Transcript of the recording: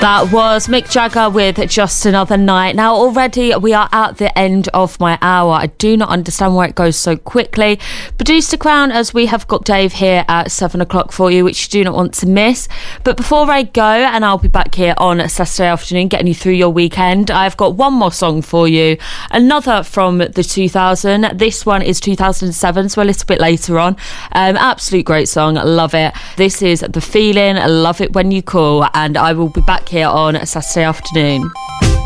That was Mick Jagger with Just Another Night. Now, already we are at the end of my hour. I do not understand why it goes so quickly. Producer Crown, as we have got Dave here at 7 o'clock for you, which you do not want to miss. But before I go, and I'll be back here on Saturday afternoon getting you through your weekend, I've got one more song for you. Another from the 2000. This one is 2007, so a little bit later on. Absolute great song. Love it. This is The Feeling. Love It When You Call. And I will be back here on Saturday afternoon.